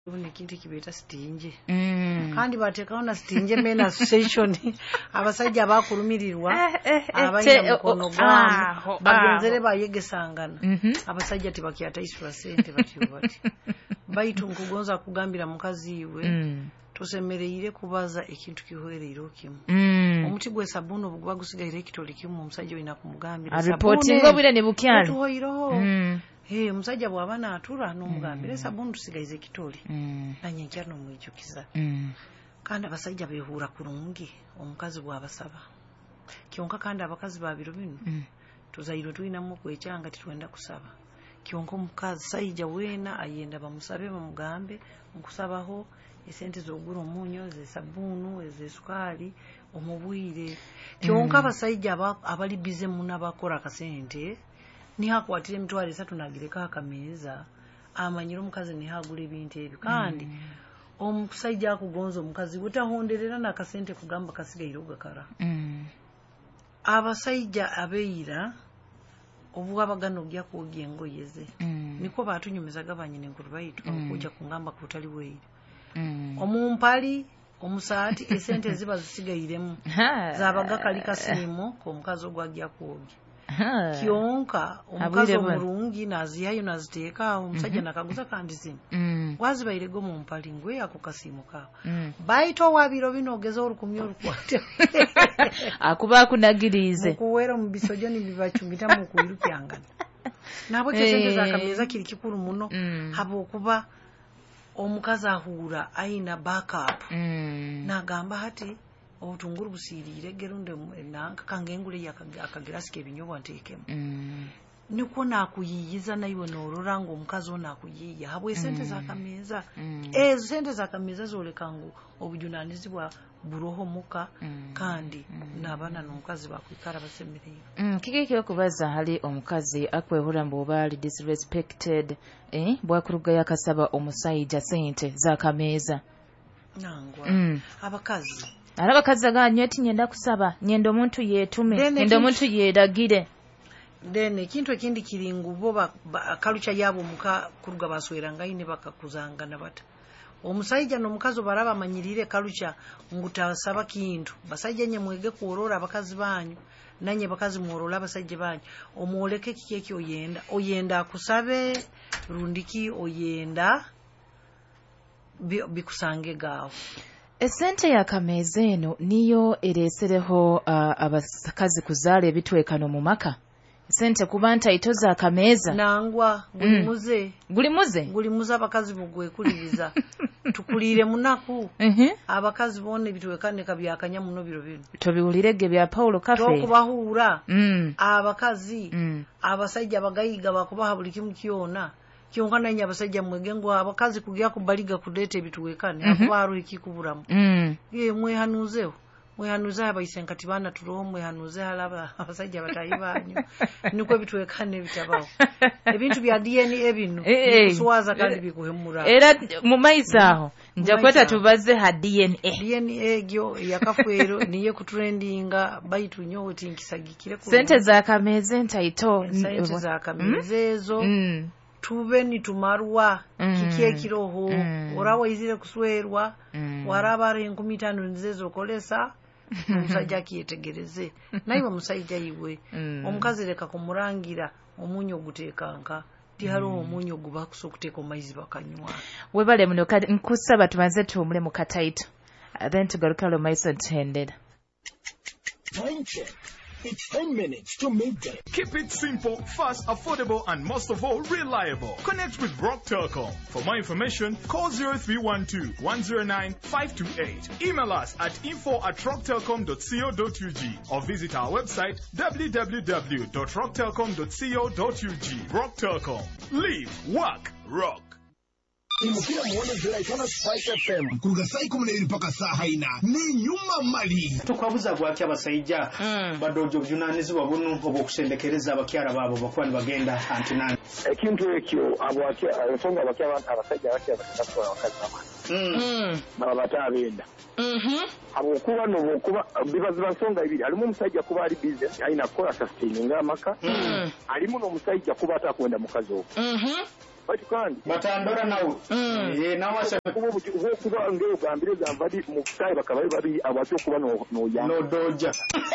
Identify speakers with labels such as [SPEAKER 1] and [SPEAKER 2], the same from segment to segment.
[SPEAKER 1] Nekintu kibeta stinge kandi batekaho na stinge men association abasajja bakulumirirwa abayina mukono gwamu bagenzere bayegesangana abasajja tibakyata isura sente batibati baitu nkugonza kugambira mukazi iwe tosemereire kubaza ekintu kihwerero kimu omuti gwe sabuni obuguba gusigaire kitoli kimu omusajja wina kumugambira
[SPEAKER 2] reporting obire ne bukyalo
[SPEAKER 1] tuhoiroho omusajja bw'abana atura n'omugambira sabuni tusigaize kitoli nanye nkyano mwijukiza kandi abasajja beehura kurungi omukazi bw'abasaba kyonka kandi abakazi babiro bino tuzairo tulinamu kwekyanga titwenda kusaba kyonka omukazi sayija weena ayenda bamusabe bamugambe nkusabaho esente z'ogura omunyo ze sabunu ze sukali omubwire kyonka abasajja abali bize munabakora akasente nihakwatire emitwalo 3 nagireka akameza amanyira omukazi nihagula ebintu ebyo kandi omusajja akugonza omukazi butahonderera nakasente kugamba kasigaire ogakara abasajja abeira obuwabagano gya kwogya engoyeze niko batunyumiza gabanyine nkurubayitu okujja kungamba kutali weira omumpali omusaati esente ziba zisigairemu zabaga kali kasimu ko omukazi ogwagya kwogya kyonka omukazi omulungi naziyayo naziteeka omusajja nakaguza kandi zino wazibairego mu mpali ngwe ako kasimu kawo baito wabiro binogeza olukumyo olukwate
[SPEAKER 2] akuba akunagirize
[SPEAKER 1] kuwera mu bisojo ni bibachumita mu kuyirukyangana nabo kyesente zakameza kiri kikuru muno habo kuba omukazi ahura aina backup nagamba hati obutunguru busirire gerunde nanka kangengule yakagirasike ebinyobwa ntekemu niko nakuyiyiza nayo nororango omukazi onakuyiya habwe sente zakameza sente zakameza zolekangu obujunanizibwa buroho muka kandi nabana n'omukazi bakwikara basemerera
[SPEAKER 2] kikekiro kubaza hali omukazi akwehura mbu bali disrespected bwakuruga yakasaba omusayija sente zakameza
[SPEAKER 1] nangwa abakazi
[SPEAKER 2] arabakazi aganye ati nyenda kusaba nyenda omuntu yetume nyenda omuntu yeragire
[SPEAKER 1] dene kintu ekindi kiringu bo kalucha yabo muka kuruga basweranga ine bakakuzangana bata omusajja n'omukazi baraba manyirire kalucha ngutasaba kintu basajja nye mwege kuorora abakazi banyu nanye bakazi muorola abasajja banyu omwoleke kikeki oyenda akusabe rundiki oyenda bikusange gawo
[SPEAKER 2] esente yakameza eno niyo eresereho abakazi kuzaala ebitwekano mu maka sente kubanta itoza akameza
[SPEAKER 1] nangwa guli muze abakazi bugwekuliriza tukulire munaku abakazi bone bitwekane kabyakanya muno biro bino
[SPEAKER 2] tobiwulirege bya Paulo Cafe
[SPEAKER 1] tokubahura abakazi abasajja bagayiga bakubaha buli kimu kyona kyonka nanya abasajja mwegengo abakazi kugya kubaliga kudete ebituwekane akubaro ikikuburamu mwehanuze abayisenkati bana turoho mwehanuze halaba abasajja batayibanyu niko bituwekane bitabaho ebintu bya DNA bino kuswaza kandi bikuhemura
[SPEAKER 2] era mu maisaho nja kweta tubaze ha DNA
[SPEAKER 1] gyo yakafwero niye kutrendinga baitu nyowe tinkisagikire
[SPEAKER 2] ku sente za kameze ntaito
[SPEAKER 1] sente za kameze zo tube ni tumarwa kikie kiroho orawo izire kuswerwa warabare 15 nizezo kolesa omusajja kiyetegereze nayo omusajja yiwe omukazi leka kumurangira omunyo gutekanka tiharo omunyo guba kusokuteka omaizi bakanywa
[SPEAKER 2] webale muno nkusaba tubanze tumule mu kataito then tugarukalo maiso tended.
[SPEAKER 3] It's 10 minutes to midday.
[SPEAKER 4] Keep it simple, fast, affordable, and most of all, reliable. Connect with Rock Telecom. For more information, call 0312-109-528. Email us at info@rocktelecom.co.ug or visit our website www.rocktelecom.co.ug. Rock Telecom. Live, work, rock.
[SPEAKER 3] Imukira muone zira itona Spice FM kuruga saa 12 mpaka saa 4 ne nyuma mali
[SPEAKER 5] tukwabuza gwaki abasayija badojo byunanizibwa bunu obokusendekereza abakyala babo bakwani bagenda antinani
[SPEAKER 6] ekintu ekyo abwaki ensonga abakyala abasajja bakya bakatakola wakazi baba batabenda abokuba nobokuba bibaza nsonga ibiri alimu omusajja kuba ali business aina kola sustaining amaka alimu n'omusajja kuba atakwenda mukazi bati kandi
[SPEAKER 5] batandora nawe nawasha
[SPEAKER 6] kuba ngero gambireza mvadi mu kutayi bakaba bari abato kuba no ya
[SPEAKER 5] no doja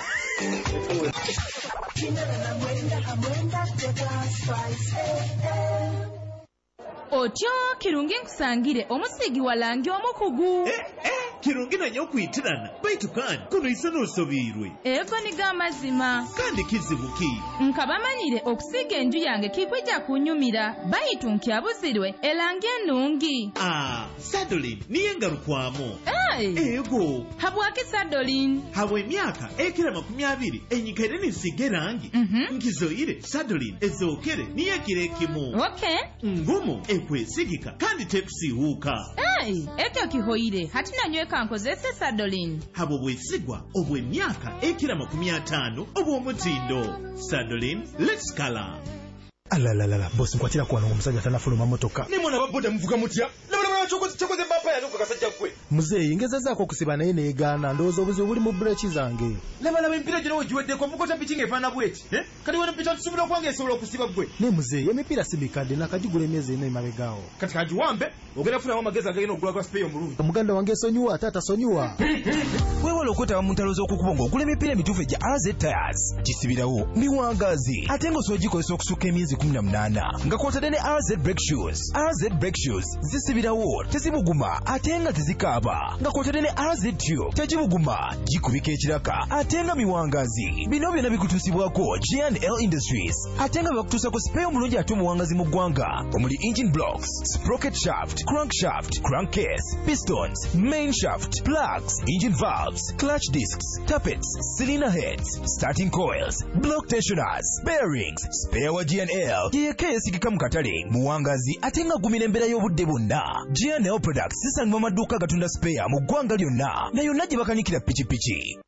[SPEAKER 7] otyo kirungi nkusangire omusigi walangi omukugu
[SPEAKER 8] kirungi nanyo okwitirana baitu kandi kuno isa n'osobirwe
[SPEAKER 7] ego nigo amazima
[SPEAKER 8] kandi kizibuki
[SPEAKER 7] nkabamanyire okusiga enju yange kikwijja kunyumira baitu nkyabuzirwe elangi ennungi
[SPEAKER 8] Sadolin niye ngalukwamu
[SPEAKER 7] ego habwaki Sadolin
[SPEAKER 8] habwa emyaka ekira 20 enyikaire nisiga erangi nkizoire Sadolin ezookere niye kirekimu ngumu ekwesigika kandi tekusiiwuuka
[SPEAKER 7] ekyo kihoire hati nanyweka nkozese Sadolin
[SPEAKER 8] habwo bwesigwa obw'emyaka ekira 50 obw'omutindo Sadolin let's color
[SPEAKER 9] alalala bosi nkwatira kuwano omusajja tanafuluma motoka
[SPEAKER 3] nimona baboda muvuga mutya labala chokoze bapa yanuka kasajja kwe
[SPEAKER 9] muzeyi ngezazaako okusiba naye neegaana ndowooza obuzibu buli mu breki zange
[SPEAKER 3] labala empira gino ogiweddeko mukota piki ng'efaana bweti kati wano pita tusobola okwange esobola okusiba gwe
[SPEAKER 9] ne muzeyi emipiira si mikadde nakagigula emyezi eno emabegaawo
[SPEAKER 3] kati kagiwambe ogenda kufunamu amagezi agagenda okugula gwa sipeeyi omulungi
[SPEAKER 9] omuganda wange esonyiwa ate atasonyiwa
[SPEAKER 10] weewala okwetaba mu ntalo z'okukuba ng'ogula emipiira emituufu egya RZ Tires kisibirawo miwangazi ate ng'osobola okusukka emyezi 18 nga kwotadde ne RZ Brake Shoes. RZ Brake Shoes zisibirawo tezibuguma ate nga tezikaaba nga kwotadde ne RZ Tube tegibuguma gikubika ekiraka ate nga miwangazi. Bino byonna bikutuusibwako G&L Industries ate nga bakutuusako sipeeyo omulungi ate omuwangazi mu ggwanga omuli engine blocks, sprocket shaft, crankshaft, crankcase, pistons, main shaft, plugs, engine valves, clutch discs, tappets, cylinder heads, starting coils, block tensioners, bearings, spare wa G&L yeka yesigika mu katale muwangazi ate nga gumira embeera y'obudde bwonna. G&L Products zisangibwa mu maduuka agatunda spare mu ggwanga lyonna na yonna gye bakanikira pikipiki.